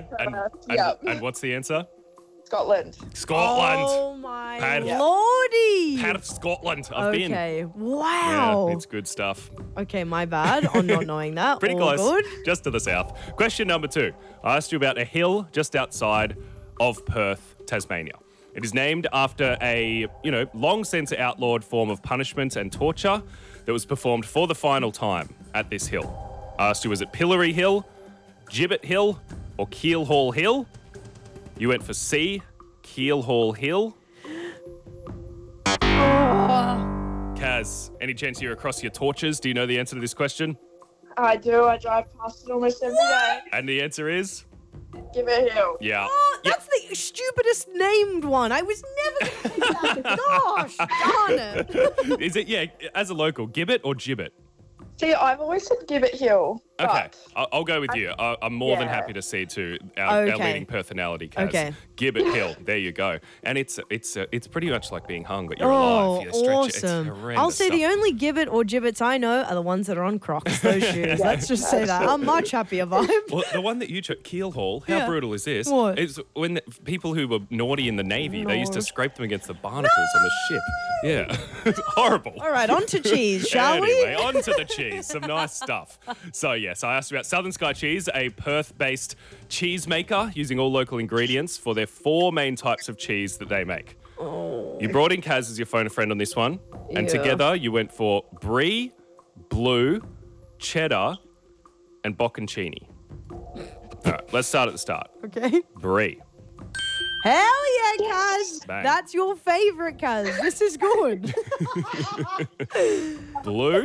And what's the answer? Scotland. Scotland. Oh, my Perth. lordy. Perth, Scotland. I've been. Okay, wow. Yeah, it's good stuff. Okay, my bad on not knowing that. Pretty All close. good. Just to the south. Question number 2. I asked you about a hill just outside of Perth, Tasmania. It is named after a, long since outlawed form of punishment and torture that was performed for the final time at this hill. I asked you, was it Pillory Hill, Gibbet Hill, or Keelhaul Hill? You went for C, Keelhaul Hill. Kaz, any chance you're across your torches? Do you know the answer to this question? I do. I drive past it almost every day. And the answer is? Give it a hill. Yeah. Oh, that's the stupidest named one. I was never going to think that. Gosh, darn it. Is it, as a local, Gibbet or Gibbet? See, I've always said give it hill. Okay, but I'll go with you. I'm more than happy to see to our leading personality, Kaz. Okay. Gibbet Hill, there you go. And it's pretty much like being hung, but you're alive. You stretch it. It's awesome. horrendous I'll say stuff. the only gibbet or gibbets I know are the ones that are on Crocs, those shoes. Let's just say that. I'm much happier vibe. Well, the one that you took, Keelhaul, how Yeah. brutal is this? What? It's when people who were naughty in the Navy, they used to scrape them against the barnacles on the ship. Yeah, it's horrible. All right, on to cheese, shall Anyway, we? on to the cheese. Some nice stuff. So, yes, I asked you about Southern Sky Cheese, a Perth-based cheese maker using all local ingredients for their 4 main types of cheese that they make. You brought in Kaz as your phone a friend on this one, and Yeah. together you went for brie, blue, cheddar, and bocconcini. All right, let's start at the start. Okay. Brie. Hell yeah, Kaz. Bang. That's your favourite, Kaz. This is good. Blue?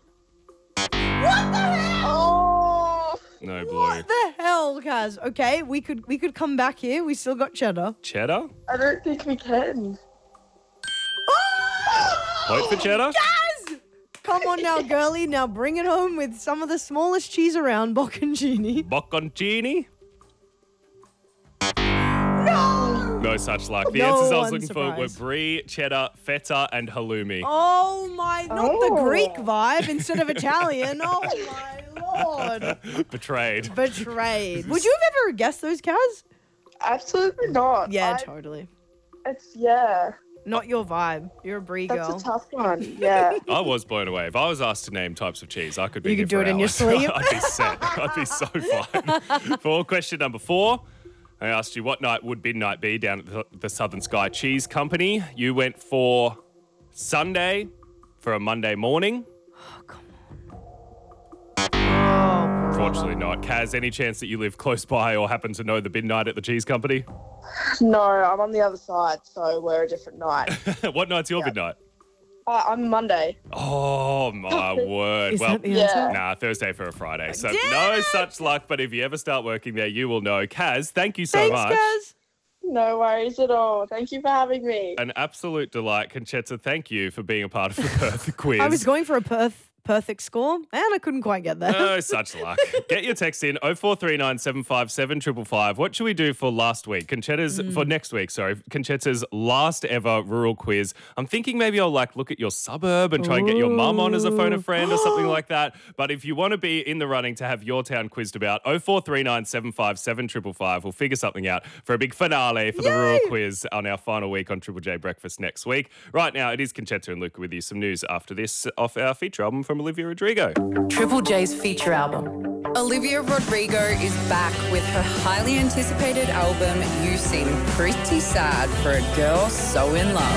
Oh, No blue. What the hell, Kaz? Okay, we could come back here. We still got cheddar. Cheddar? I don't think we can. Point for cheddar? Kaz! Come on now, girlie. Now bring it home with some of the smallest cheese around, bocconcini. Bocconcini? No! No such luck. The No answers I was one looking for were surprised. brie, cheddar, feta, and halloumi. Oh my, not the Oh. Greek vibe instead of Italian. Oh my lord. Betrayed. Betrayed. Would you have ever guessed those, Kaz? Absolutely not. Yeah, totally. Yeah. Not your vibe. You're a brie That's girl. a tough one. Yeah. I was blown away. If I was asked to name types of cheese, I could be You here could do for it in your hours. sleep. I'd be set. I'd be so fine. For question number 4, I asked you what night would midnight be down at the Southern Sky Cheese Company. You went for Sunday for a Monday morning. Oh, Fortunately not. Kaz, any chance that you live close by or happen to know the midnight at the cheese company? No, I'm on the other side, so we're a different night. What night's your midnight? I'm Monday. Oh, my word. Is Well, that the Yeah. answer? nah, Thursday for a Friday. So Damn no it! such luck, but if you ever start working there, you will know. Kaz, thank you so Thanks, much. Kaz. No worries at all. Thank you for having me. An absolute delight. Conchetta, thank you for being a part of the Perth quiz. I was going for a perfect score, and I couldn't quite get there. No such luck. Get your text in 0439 757 555. What should we do for last week? For next week, sorry. Conchetta's last ever rural quiz. I'm thinking maybe I'll look at your suburb and try and get your mum on as a phone a friend or something like that. But if you want to be in the running to have your town quizzed about, 0439 757 555. We'll figure something out for a big finale for the rural quiz on our final week on Triple J Breakfast next week. Right now, it is Conchetta and Luca with you. Some news after this off our feature album from Olivia Rodrigo. Triple J's feature album. Olivia Rodrigo is back with her highly anticipated album, You Seem Pretty Sad for a Girl So In Love.